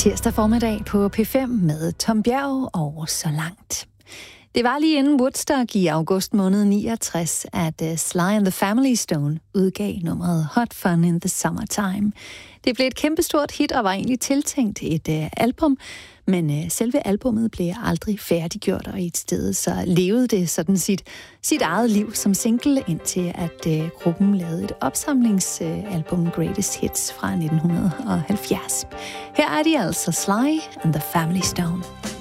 Tirsdag formiddag på P5 med Tom Bjerg og Så Langt. Det var lige inden Woodstock i august måned 69, at Sly and the Family Stone udgav nummeret Hot Fun in the Summertime. Det blev et kæmpestort hit og var egentlig tiltænkt et album, men selve albummet blev aldrig færdiggjort, og i et sted så levede det sådan sit eget liv som single, indtil at gruppen lavede et opsamlingsalbum Greatest Hits fra 1970. Her er de altså Sly and the Family Stone.